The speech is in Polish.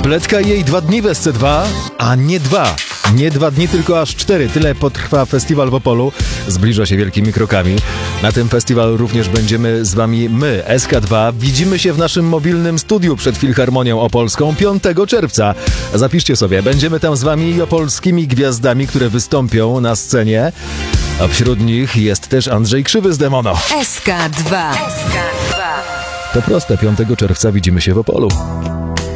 Tabletka i jej 2 dni w SC2, a nie 2. Nie 2 dni, tylko aż 4. Tyle potrwa festiwal w Opolu. Zbliża się wielkimi krokami. Na tym festiwalu również będziemy z wami my, SK2. Widzimy się w naszym mobilnym studiu przed Filharmonią Opolską 5 czerwca. Zapiszcie sobie, będziemy tam z wami i opolskimi gwiazdami, które wystąpią na scenie. A wśród nich jest też Andrzej Krzywy z Demono. SK2. To proste, 5 czerwca widzimy się w Opolu.